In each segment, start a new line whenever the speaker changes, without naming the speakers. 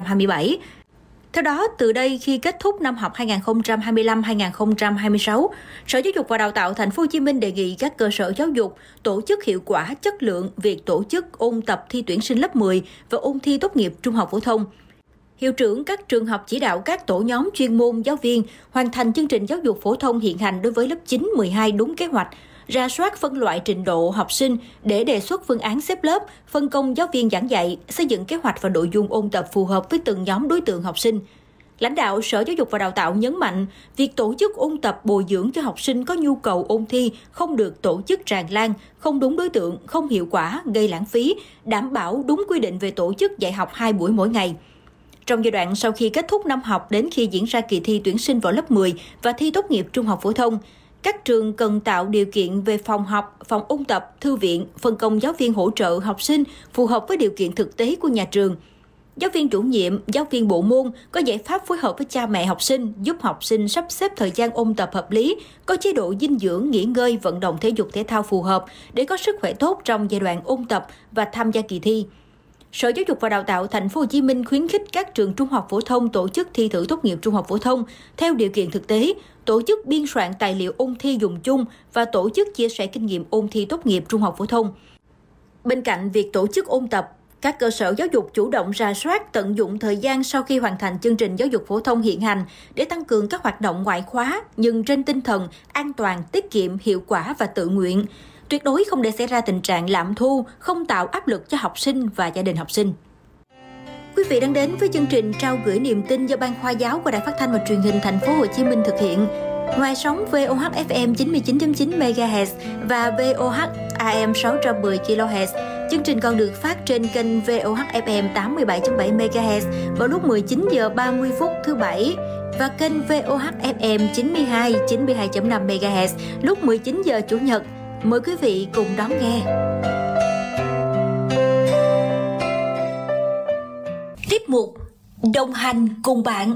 2027. Theo đó, từ đây khi kết thúc năm học 2025-2026, Sở Giáo dục và Đào tạo Thành phố Hồ Chí Minh đề nghị các cơ sở giáo dục tổ chức hiệu quả chất lượng việc tổ chức ôn tập thi tuyển sinh lớp 10 và ôn thi tốt nghiệp trung học phổ thông. Hiệu trưởng các trường học chỉ đạo các tổ nhóm chuyên môn giáo viên hoàn thành chương trình giáo dục phổ thông hiện hành đối với lớp 9, 12 đúng kế hoạch, rà soát phân loại trình độ học sinh để đề xuất phương án xếp lớp, phân công giáo viên giảng dạy, xây dựng kế hoạch và nội dung ôn tập phù hợp với từng nhóm đối tượng học sinh. Lãnh đạo Sở Giáo dục và Đào tạo nhấn mạnh, việc tổ chức ôn tập bồi dưỡng cho học sinh có nhu cầu ôn thi không được tổ chức tràn lan, không đúng đối tượng, không hiệu quả, gây lãng phí, đảm bảo đúng quy định về tổ chức dạy học 2 buổi mỗi ngày. Trong giai đoạn sau khi kết thúc năm học đến khi diễn ra kỳ thi tuyển sinh vào lớp 10 và thi tốt nghiệp trung học phổ thông, các trường cần tạo điều kiện về phòng học, phòng ôn tập, thư viện, phân công giáo viên hỗ trợ học sinh phù hợp với điều kiện thực tế của nhà trường. Giáo viên chủ nhiệm, giáo viên bộ môn có giải pháp phối hợp với cha mẹ học sinh, giúp học sinh sắp xếp thời gian ôn tập hợp lý, có chế độ dinh dưỡng, nghỉ ngơi, vận động thể dục thể thao phù hợp để có sức khỏe tốt trong giai đoạn ôn tập và tham gia kỳ thi. Sở Giáo dục và Đào tạo Thành phố Hồ Chí Minh khuyến khích các trường trung học phổ thông tổ chức thi thử tốt nghiệp trung học phổ thông theo điều kiện thực tế, tổ chức biên soạn tài liệu ôn thi dùng chung và tổ chức chia sẻ kinh nghiệm ôn thi tốt nghiệp trung học phổ thông. Bên cạnh việc tổ chức ôn tập, các cơ sở giáo dục chủ động rà soát, tận dụng thời gian sau khi hoàn thành chương trình giáo dục phổ thông hiện hành để tăng cường các hoạt động ngoại khóa, nhưng trên tinh thần an toàn, tiết kiệm, hiệu quả và tự nguyện. Tuyệt đối không để xảy ra tình trạng lạm thu, không tạo áp lực cho học sinh và gia đình học sinh. Quý vị đang đến với chương trình trao gửi niềm tin do Ban Khoa giáo của Đài Phát thanh và Truyền hình Thành phố Hồ Chí Minh thực hiện. Ngoài sóng VOH FM 99.9 MHz và VOH AM 610 kHz, chương trình còn được phát trên kênh VOH FM 87.7 MHz vào lúc 19 giờ 30 phút thứ Bảy và kênh VOH FM 92.5 MHz lúc 19 giờ Chủ nhật. Mời quý vị cùng đón nghe. Tiếp mục Đồng hành cùng bạn.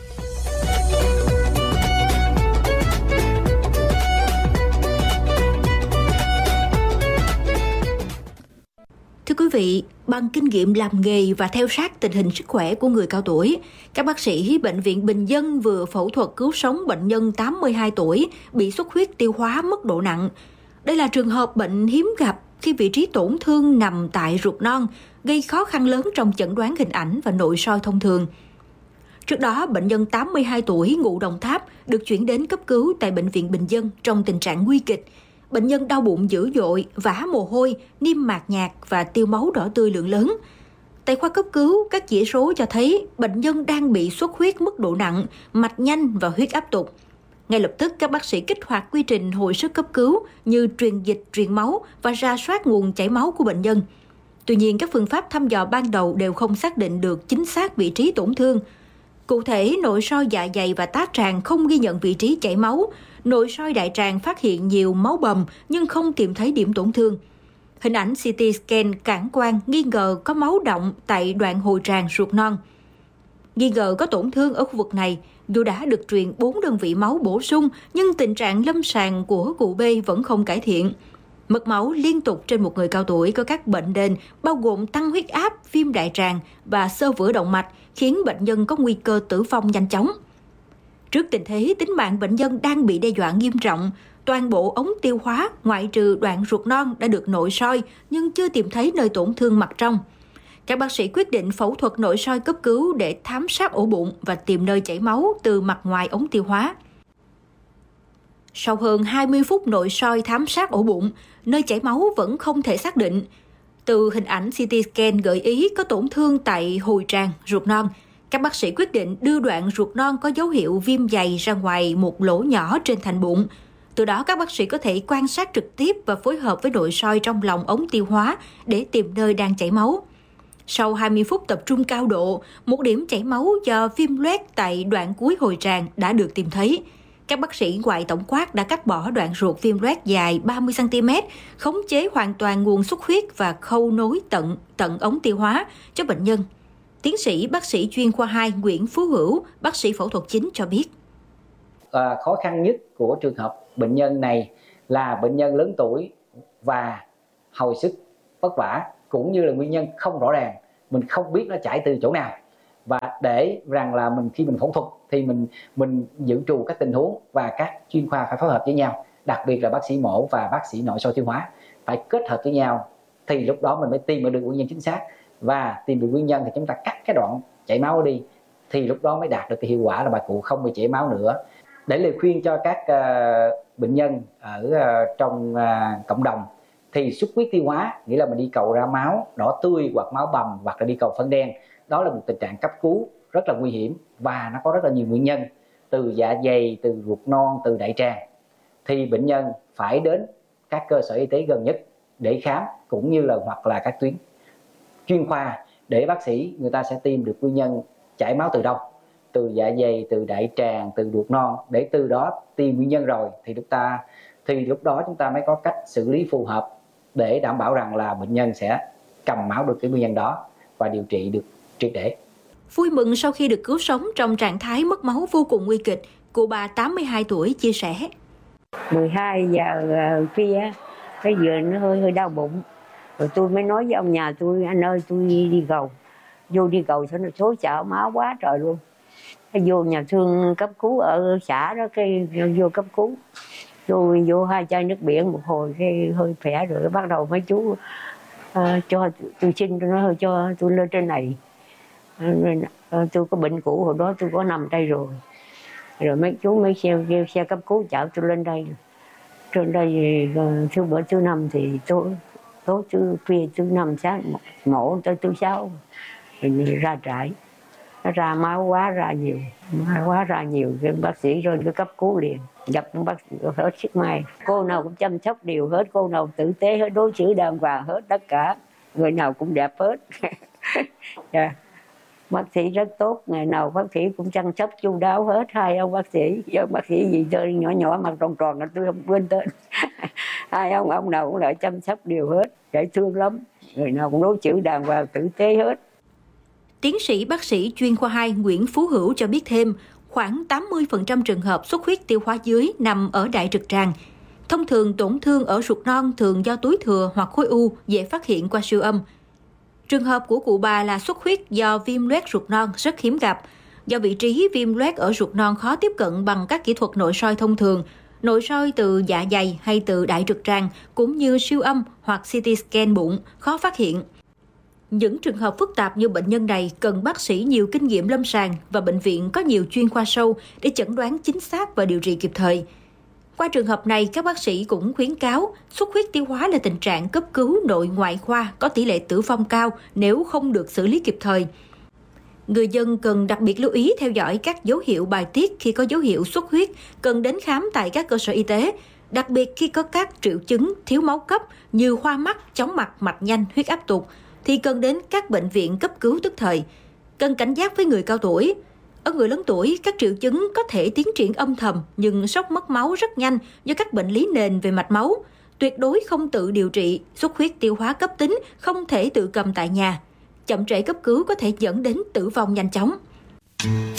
Thưa quý vị, bằng kinh nghiệm làm nghề và theo sát tình hình sức khỏe của người cao tuổi, các bác sĩ Bệnh viện Bình Dân vừa phẫu thuật cứu sống bệnh nhân 82 tuổi bị xuất huyết tiêu hóa mức độ nặng. Đây là trường hợp bệnh hiếm gặp khi vị trí tổn thương nằm tại ruột non, gây khó khăn lớn trong chẩn đoán hình ảnh và nội soi thông thường. Trước đó, bệnh nhân 82 tuổi ngụ Đồng Tháp được chuyển đến cấp cứu tại Bệnh viện Bình Dân trong tình trạng nguy kịch. Bệnh nhân đau bụng dữ dội, vã mồ hôi, niêm mạc nhạt và tiêu máu đỏ tươi lượng lớn. Tại khoa cấp cứu, các chỉ số cho thấy bệnh nhân đang bị xuất huyết mức độ nặng, mạch nhanh và huyết áp tụt. Ngay lập tức, các bác sĩ kích hoạt quy trình hồi sức cấp cứu như truyền dịch, truyền máu và rà soát nguồn chảy máu của bệnh nhân. Tuy nhiên, các phương pháp thăm dò ban đầu đều không xác định được chính xác vị trí tổn thương. Cụ thể, nội soi dạ dày và tá tràng không ghi nhận vị trí chảy máu. Nội soi đại tràng phát hiện nhiều máu bầm nhưng không tìm thấy điểm tổn thương. Hình ảnh CT scan cản quang nghi ngờ có máu đọng tại đoạn hồi tràng ruột non. Nghi ngờ có tổn thương ở khu vực này, dù đã được truyền 4 đơn vị máu bổ sung nhưng tình trạng lâm sàng của cụ B vẫn không cải thiện. Mất máu liên tục trên một người cao tuổi có các bệnh nền bao gồm tăng huyết áp, viêm đại tràng và xơ vữa động mạch khiến bệnh nhân có nguy cơ tử vong nhanh chóng. Trước tình thế tính mạng bệnh nhân đang bị đe dọa nghiêm trọng, toàn bộ ống tiêu hóa ngoại trừ đoạn ruột non đã được nội soi nhưng chưa tìm thấy nơi tổn thương mặt trong. Các bác sĩ quyết định phẫu thuật nội soi cấp cứu để thám sát ổ bụng và tìm nơi chảy máu từ mặt ngoài ống tiêu hóa. Sau hơn 20 phút nội soi thám sát ổ bụng, nơi chảy máu vẫn không thể xác định. Từ hình ảnh CT scan gợi ý có tổn thương tại hồi tràng, ruột non, các bác sĩ quyết định đưa đoạn ruột non có dấu hiệu viêm dày ra ngoài một lỗ nhỏ trên thành bụng. Từ đó các bác sĩ có thể quan sát trực tiếp và phối hợp với nội soi trong lòng ống tiêu hóa để tìm nơi đang chảy máu. Sau 20 phút tập trung cao độ, một điểm chảy máu do viêm loét tại đoạn cuối hồi tràng đã được tìm thấy. Các bác sĩ ngoại tổng quát đã cắt bỏ đoạn ruột viêm loét dài 30 cm, khống chế hoàn toàn nguồn xuất huyết và khâu nối tận ống tiêu hóa cho bệnh nhân. Tiến sĩ bác sĩ chuyên khoa 2 Nguyễn Phú Hữu, bác sĩ phẫu thuật chính cho biết.
Khó khăn nhất của trường hợp bệnh nhân này là bệnh nhân lớn tuổi và hồi sức vất vả, cũng như là nguyên nhân không rõ ràng, mình không biết nó chảy từ chỗ nào. và để rằng là khi mình phẫu thuật thì mình dự trù các tình huống và các chuyên khoa phải phối hợp với nhau, đặc biệt là bác sĩ mổ và bác sĩ nội soi tiêu hóa phải kết hợp với nhau, thì lúc đó mình mới tìm được nguyên nhân chính xác, và tìm được nguyên nhân thì chúng ta cắt cái đoạn chảy máu đi, thì lúc đó mới đạt được cái hiệu quả là bà cụ không bị chảy máu nữa. Để lời khuyên cho các bệnh nhân ở trong cộng đồng thì xuất huyết tiêu hóa nghĩa là mình đi cầu ra máu đỏ tươi hoặc máu bầm hoặc là đi cầu phân đen, đó là một tình trạng cấp cứu rất là nguy hiểm và nó có rất là nhiều nguyên nhân, từ dạ dày, từ ruột non, từ đại tràng, thì bệnh nhân phải đến các cơ sở y tế gần nhất để khám, cũng như là hoặc là các tuyến chuyên khoa để bác sĩ người ta sẽ tìm được nguyên nhân chảy máu từ đâu, từ dạ dày, từ đại tràng, từ ruột non, để từ đó tìm nguyên nhân rồi thì lúc đó chúng ta mới có cách xử lý phù hợp để đảm bảo rằng là bệnh nhân sẽ cầm máu được cái nguyên nhân đó và điều trị được triệt để.
Vui mừng sau khi được cứu sống trong trạng thái mất máu vô cùng nguy kịch, cụ bà 82 tuổi chia sẻ.
12 giờ khuya, cái giờ nó hơi đau bụng. Rồi tôi mới nói với ông nhà tôi, anh ơi tôi đi cầu. Vô đi cầu sao nó số chợ máu quá trời luôn. Cái vô nhà thương cấp cứu ở xã đó, cái vô cấp cứu. Vô 2 chai nước biển một hồi cái hơi khỏe rồi bắt đầu mấy chú cho tôi xin, tôi nói cho tôi lên trên này. Tôi có bệnh cũ hồi đó tôi có nằm đây rồi. Rồi mấy chú mới kêu xe cấp cứu chở tôi lên đây. Trên đây thứ bữa thứ năm thì tối thứ khuya thứ năm sáng mổ tới thứ 6 rồi ra trại. Nó ra máu quá ra nhiều, cái bác sĩ rồi cái cấp cứu liền, gặp bác sĩ hết sức may. Cô nào cũng chăm sóc đều hết, cô nào tử tế hết, đối xử đàng hoàng hết, tất cả người nào cũng đẹp hết. Yeah. Bác sĩ rất tốt, ngày nào bác sĩ cũng chăm sóc chu đáo hết. 2 ông bác sĩ, bác sĩ gì tôi nhỏ mặt tròn là tôi không quên tên. 2 ông nào cũng lại chăm sóc đều hết, dễ thương lắm, người nào cũng đối xử đàng hoàng tử tế hết.
Tiến sĩ bác sĩ chuyên khoa 2 Nguyễn Phú Hữu cho biết thêm, khoảng 80% trường hợp xuất huyết tiêu hóa dưới nằm ở đại trực tràng. Thông thường tổn thương ở ruột non thường do túi thừa hoặc khối u dễ phát hiện qua siêu âm. Trường hợp của cụ bà là xuất huyết do viêm loét ruột non rất hiếm gặp. Do vị trí viêm loét ở ruột non khó tiếp cận bằng các kỹ thuật nội soi thông thường, nội soi từ dạ dày hay từ đại trực tràng cũng như siêu âm hoặc CT scan bụng khó phát hiện. Những trường hợp phức tạp như bệnh nhân này cần bác sĩ nhiều kinh nghiệm lâm sàng và bệnh viện có nhiều chuyên khoa sâu để chẩn đoán chính xác và điều trị kịp thời. Qua trường hợp này, các bác sĩ cũng khuyến cáo xuất huyết tiêu hóa là tình trạng cấp cứu nội ngoại khoa có tỷ lệ tử vong cao nếu không được xử lý kịp thời. Người dân cần đặc biệt lưu ý theo dõi các dấu hiệu bài tiết khi có dấu hiệu xuất huyết, cần đến khám tại các cơ sở y tế, đặc biệt khi có các triệu chứng thiếu máu cấp như hoa mắt, chóng mặt, mạch nhanh, huyết áp tụt, thì cần đến các bệnh viện cấp cứu tức thời. Cần cảnh giác với người cao tuổi. Ở người lớn tuổi, các triệu chứng có thể tiến triển âm thầm nhưng sốc mất máu rất nhanh do các bệnh lý nền về mạch máu. Tuyệt đối không tự điều trị, xuất huyết tiêu hóa cấp tính không thể tự cầm tại nhà. Chậm trễ cấp cứu có thể dẫn đến tử vong nhanh chóng.